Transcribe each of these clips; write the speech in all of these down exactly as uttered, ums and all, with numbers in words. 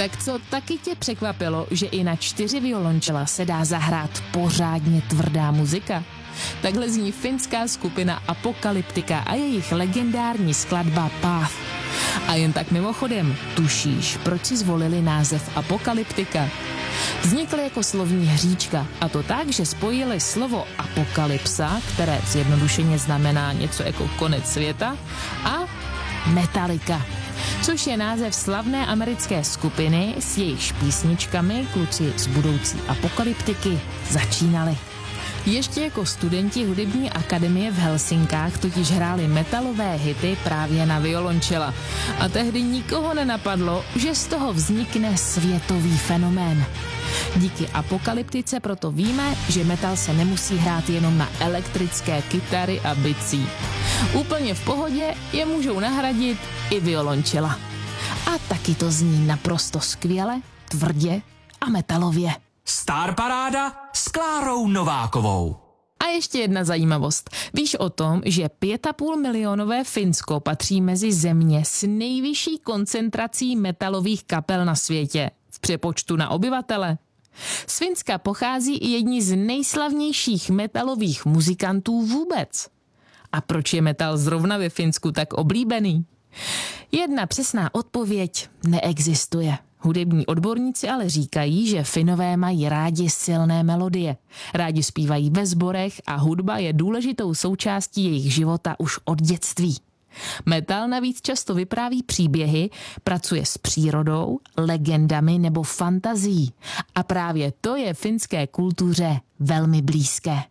Tak co taky tě překvapilo, že i na čtyři violončela se dá zahrát pořádně tvrdá muzika? Takhle zní finská skupina Apokalyptika a jejich legendární skladba Path. A jen tak mimochodem, tušíš, proč si zvolili název Apokalyptika? Vznikly jako slovní hříčka, a to tak, že spojili slovo apokalypsa, které zjednodušeně znamená něco jako konec světa, a Metallica, což je název slavné americké skupiny, s jejichž písničkami kluci z budoucí Apokalyptiky začínali. Ještě jako studenti hudební akademie v Helsinkách totiž hráli metalové hity právě na violončela. A tehdy nikoho nenapadlo, že z toho vznikne světový fenomén. Díky Apokalyptice proto víme, že metal se nemusí hrát jenom na elektrické kytary a bicí. Úplně v pohodě je můžou nahradit i violončela. A taky to zní naprosto skvěle, tvrdě a metalově. Star Paráda s Klárou Novákovou. A ještě jedna zajímavost. Víš o tom, že pět a půl milionové Finsko patří mezi země s nejvyšší koncentrací metalových kapel na světě v přepočtu na obyvatele? Z Finska pochází i jedni z nejslavnějších metalových muzikantů vůbec. A proč je metal zrovna ve Finsku tak oblíbený? Jedna přesná odpověď neexistuje. Hudební odborníci ale říkají, že Finové mají rádi silné melodie. Rádi zpívají ve sborech a hudba je důležitou součástí jejich života už od dětství. Metal navíc často vypráví příběhy, pracuje s přírodou, legendami nebo fantazií. A právě to je finské kultuře velmi blízké.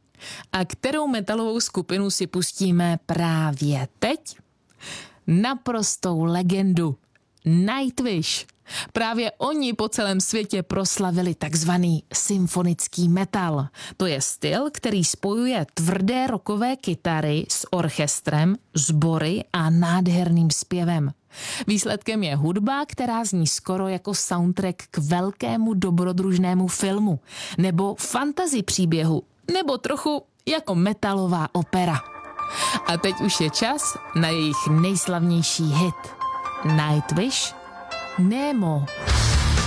A kterou metalovou skupinu si pustíme právě teď? Naprostou legendu. Nightwish. Právě oni po celém světě proslavili takzvaný symfonický metal. To je styl, který spojuje tvrdé rockové kytary s orchestrem, sbory a nádherným zpěvem. Výsledkem je hudba, která zní skoro jako soundtrack k velkému dobrodružnému filmu, nebo fantasy příběhu, nebo trochu jako metalová opera. A teď už je čas na jejich nejslavnější hit. Nightwish, Nemo.